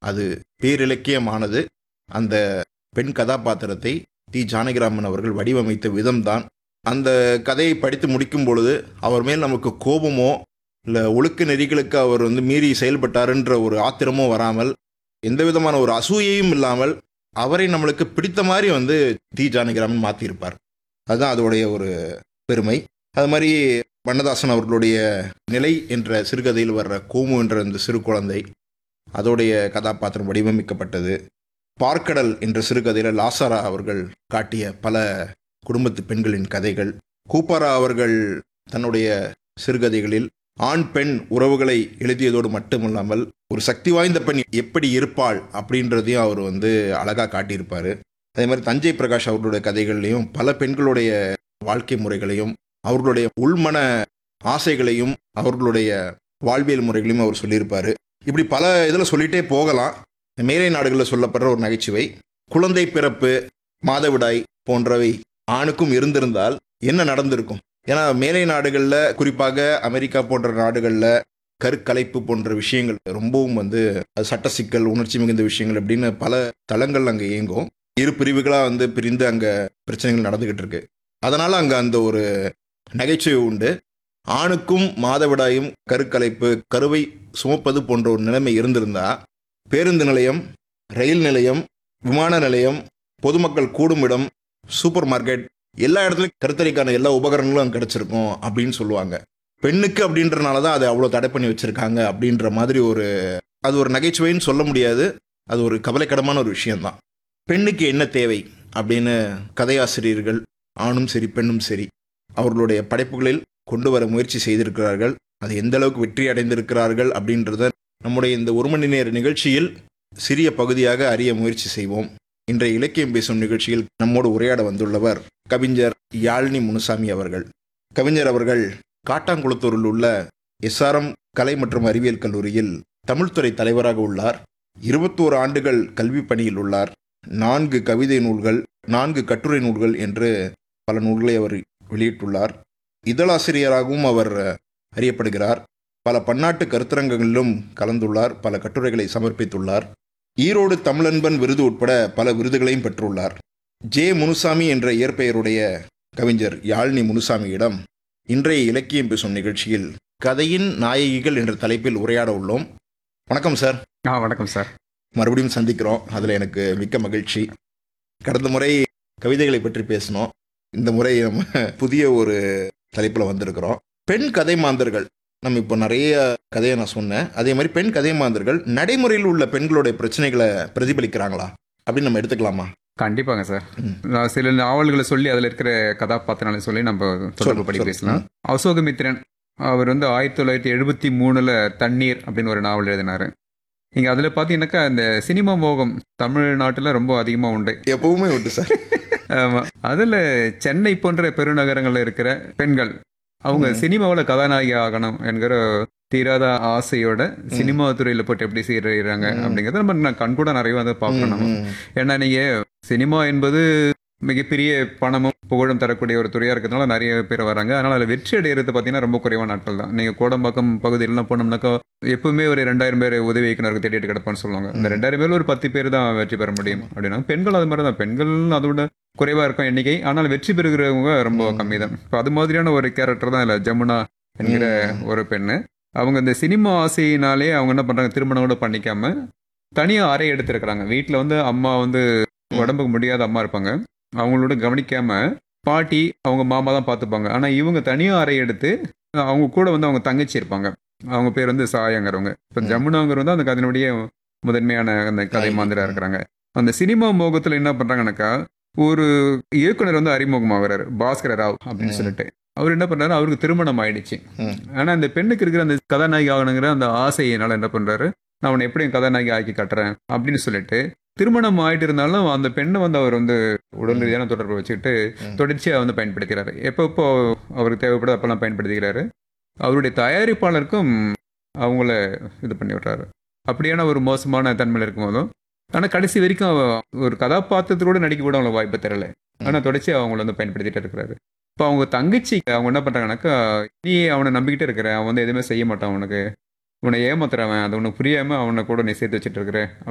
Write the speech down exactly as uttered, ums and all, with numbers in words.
அது பேரிலக்கியமானது. அந்த பெண் கதாபாத்திரத்தை தி ஜானகிராமன் அவர்கள் வடிவமைத்த விதம்தான். அந்த கதையை படித்து முடிக்கும் பொழுது அவர் மேல் நமக்கு கோபமோ இல்லை ஒழுக்க நெறிகளுக்கு அவர் வந்து மீறி செயல்பட்டாருன்ற ஒரு ஆத்திரமோ வராமல், எந்த விதமான ஒரு அசூயையும் இல்லாமல் அவரை நம்மளுக்கு பிடித்த மாதிரி வந்து தி ஜானகிராமன் மாற்றியிருப்பார். அதுதான் அதோடைய ஒரு பெருமை. அது மாதிரி வண்ணதாசன் அவர்களுடைய நிலை என்ற சிறுகதையில் வர்ற கோமு என்ற அந்த சிறு குழந்தை, அதோடைய கதாபாத்திரம் வடிவமைக்கப்பட்டது. பார்க்கடல் என்ற சிறுகதையில் லாசாரா அவர்கள் காட்டிய பல குடும்பத்து பெண்களின் கதைகள். கூப்பாரா அவர்கள் தன்னுடைய சிறுகதைகளில் ஆண் பெண் உறவுகளை எழுதியதோடு மட்டுமில்லாமல் ஒரு சக்தி வாய்ந்த பெண் எப்படி இருப்பாள் அப்படின்றதையும் அவர் வந்து அழகாக காட்டியிருப்பார். அதே மாதிரி தஞ்சை பிரகாஷ் அவர்களுடைய கதைகள்லையும் பல பெண்களுடைய வாழ்க்கை முறைகளையும் அவர்களுடைய உள்மன ஆசைகளையும் அவர்களுடைய வாழ்வியல் முறைகளையும் அவர் சொல்லியிருப்பார். இப்படி பல இதில் சொல்லிகிட்டே போகலாம். மேலை நாடுகளில் சொல்லப்படுற ஒரு நகைச்சுவை, குழந்தை பிறப்பு, மாதவிடாய் போன்றவை ஆணுக்கும் இருந்திருந்தால் என்ன நடந்திருக்கும். ஏன்னா மேலை நாடுகளில், குறிப்பாக அமெரிக்கா போன்ற நாடுகளில் கருக்கலைப்பு போன்ற விஷயங்கள் ரொம்பவும் வந்து சட்ட சிக்கல், உணர்ச்சி மிகுந்த விஷயங்கள் அப்படின்னு பல தளங்கள் அங்கே இயங்கும். இரு பிரிவுகளாக வந்து பிரிந்து அங்கே பிரச்சனைகள் நடந்துக்கிட்டு இருக்கு. அதனால் அங்கே அந்த ஒரு நகைச்சுவை உண்டு. ஆணுக்கும் மாதவிடாயும் கருக்கலைப்பு, கருவை சுமப்பது போன்ற ஒரு நிலைமை இருந்திருந்தா பேருந்து நிலையம், ரயில் நிலையம், விமான நிலையம், பொதுமக்கள் கூடும் இடம், சூப்பர் மார்க்கெட், எல்லா இடத்துலையும் கருத்தரிக்கான எல்லா உபகரணங்களும் அங்கே கிடச்சிருக்கும் அப்படின்னு சொல்லுவாங்க. பெண்ணுக்கு அப்படின்றனால தான் அதை அவ்வளோ தடை பண்ணி வச்சுருக்காங்க அப்படின்ற மாதிரி ஒரு, அது ஒரு நகைச்சுவைன்னு சொல்ல முடியாது, அது ஒரு கவலைக்கிடமான ஒரு விஷயந்தான். பெண்ணுக்கு என்ன தேவை அப்படின்னு கதையாசிரியர்கள், ஆணும் சரி பெண்ணும் சரி, அவர்களுடைய படைப்புகளில் கொண்டு வர முயற்சி செய்திருக்கிறார்கள். அது எந்த அளவுக்கு வெற்றி அடைந்திருக்கிறார்கள் அப்படின்றத நம்முடைய இந்த ஒரு மணி நேர நிகழ்ச்சியில் சிறிய பகுதியாக அறிய முயற்சி செய்வோம். இன்றைய இலக்கியம் பேசும் நிகழ்ச்சியில் நம்மோடு உரையாட வந்துள்ளவர் கவிஞர் யாழினி முனுசாமி அவர்கள். கவிஞர் அவர்கள் காட்டாங்குளத்தூரில் உள்ள எஸ்ஆர்எம் கலை மற்றும் அறிவியல் கல்லூரியில் தமிழ்துறை தலைவராக உள்ளார். இருபத்தோரு ஆண்டுகள் கல்வி பணியில் உள்ளார். நான்கு கவிதை நூல்கள், நான்கு கட்டுரை நூல்கள் என்று பல நூல்களை அவர் வெளியிட்டுள்ளார். இதழாசிரியராகவும் அவர் அறியப்படுகிறார். பல பன்னாட்டு கருத்தரங்கங்களிலும் கலந்துள்ளார். பல கட்டுரைகளை சமர்ப்பித்துள்ளார். ஈரோடு தமிழன்பன் விருது உட்பட பல விருதுகளையும் பெற்றுள்ளார். ஜே முனுசாமி என்ற இயற்பெயருடைய கவிஞர் யாழினி முனுசாமியிடம் இன்றைய இலக்கியம் பேசும் நிகழ்ச்சியில் கதையின் நாயகிகள் என்ற தலைப்பில் உரையாட உள்ளோம். வணக்கம் சார். ஆ வணக்கம் சார். மறுபடியும் சந்திக்கிறோம். அதில் எனக்கு மிக்க மகிழ்ச்சி. கடந்த முறை கவிதைகளை பற்றி பேசினோம். இந்த முறை நம்ம புதிய ஒரு தலைப்பில் வந்திருக்கிறோம். பெண் கதை மாந்தர்கள், நம்ம இப்போ நிறைய கதையை நான் சொன்னேன். அதே மாதிரி பெண் கதை மாந்தர்கள் நடைமுறையில் உள்ள பெண்களுடைய பிரச்சனைகளை பிரதிபலிக்கிறாங்களா அப்படின்னு நம்ம எடுத்துக்கலாமா? கண்டிப்பாங்க சார். நான் சில நாவல்களை சொல்லி அதில் இருக்கிற கதாபாத்திரங்களை சொல்லி நம்ம தொடர்பு படி பேசலாம். அசோகமித்ரன் அவர் வந்து ஆயிரத்தி தொள்ளாயிரத்தி எழுபத்தி மூணுல தண்ணீர் அப்படின்னு ஒரு நாவல் எழுதினாரு. நீங்க அதுல பாத்தீங்கன்னாக்கா இந்த சினிமா மோகம் தமிழ்நாட்டில் ரொம்ப அதிகமா உண்டு, எப்பவுமே உண்டு சார். ஆமா, அதுல சென்னை போன்ற பெருநகரங்கள்ல இருக்கிற பெண்கள் அவங்க சினிமாவில் கதாநாயகி ஆகணும் என்கிற தீராத ஆசையோட சினிமா துறையில போட்டு எப்படி செய்யறாங்க அப்படிங்கறத நம்ம நான் கண்கூட நிறைய வந்து பார்க்கணும். ஏன்னா நீங்க சினிமா என்பது மிகப்பெரிய பணமும் புகழும் தரக்கூடிய ஒரு துறையா இருக்கிறதுனால நிறைய பேர் வராங்க. அதனால அதில் வெற்றி அடைகிறது பார்த்தீங்கன்னா ரொம்ப குறைவான நாட்கள் தான். நீங்க கோடம்பாக்கம் பகுதியிலாம் போனோம்னாக்கா எப்பவுமே ஒரு ரெண்டாயிரம் பேர் உதவி இயக்குனருக்கு தேடிட்டு கிடப்பான்னு சொல்லுவாங்க. இந்த ரெண்டாயிரம் பேர் ஒரு பத்து பேர் தான் வெற்றி பெற முடியும் அப்படின்னா, பெண்கள் அது மாதிரி தான். பெண்கள் அதோட குறைவா இருக்கும் எண்ணிக்கை, ஆனால் வெற்றி பெறுகிறவங்க ரொம்ப கம்மி தான். இப்போ அது மாதிரியான ஒரு கேரக்டர் தான் இல்லை ஜமுனா என்கிற ஒரு பெண்ணு. அவங்க இந்த சினிமா ஆசையினாலே அவங்க என்ன பண்றாங்க, திருமணம் கூட பண்ணிக்காம தனியாக அறை எடுத்துருக்கிறாங்க. வீட்டில் வந்து அம்மா வந்து உடம்புக்கு முடியாத அம்மா இருப்பாங்க, அவங்களோட கவனிக்காம பாட்டி அவங்க மாமா தான் பார்த்துப்பாங்க. ஆனால் இவங்க தனியாக அறை எடுத்து அவங்க கூட வந்து அவங்க தங்கச்சி இருப்பாங்க, அவங்க பேர் வந்து சாயங்கிறவங்க. இப்போ ஜமுனாங்கிறவங்க வந்து அந்த கதையினுடைய முதன்மையான அந்த கதை மாந்திரா இருக்கிறாங்க. அந்த சினிமா மோகத்தில் என்ன பண்றாங்கன்னாக்கா, ஒரு இயக்குனர் வந்து அறிமுகமாகிறாரு, பாஸ்கர ராவ் அப்படின்னு சொல்லிட்டு. அவர் என்ன பண்றாரு, அவருக்கு திருமணம் ஆயிடுச்சு. ஆனா அந்த பெண்ணுக்கு இருக்கிற அந்த கதாநாயகி ஆகணுங்கிற அந்த ஆசையினால என்ன பண்றாரு, நான் அவனை எப்படியும் கதாநாயகி ஆக்கி காட்டுறேன் அப்படின்னு சொல்லிட்டு திருமணம் ஆயிட்டு இருந்தாலும் அந்த பெண்ணை வந்து அவர் வந்து உடல் ரீதியான தொடர்பு வச்சுக்கிட்டு தொடர்ச்சியாக வந்து பயன்படுத்துகிறாரு. எப்பப்போ அவருக்கு தேவைப்படுது அப்பெல்லாம் பயன்படுத்திக்கிறாரு. அவருடைய தயாரிப்பாளருக்கும் அவங்கள இது பண்ணி விடுறாரு. அப்படியான ஒரு மோசமான தன்மையில் இருக்கும்போதும் ஆனால் கடைசி வரைக்கும் ஒரு கதாபாத்திரத்தோட நடிக்க கூட அவங்களுக்கு வாய்ப்பு தரல. ஆனால் தொடர்ச்சி அவங்கள வந்து பயன்படுத்திட்டு இருக்கிறாரு. இப்போ அவங்க தங்கச்சி அவங்க என்ன பண்ணுறாங்கனாக்கா, நீ அவனை நம்பிக்கிட்டே இருக்கிற, அவன் வந்து எதுவுமே செய்ய மாட்டான், அவனுக்கு உன்னை ஏமாத்துறவன், அது உனக்கு புரியாமல் அவனை கூட நீ சேர்த்து வச்சுட்டு இருக்கிற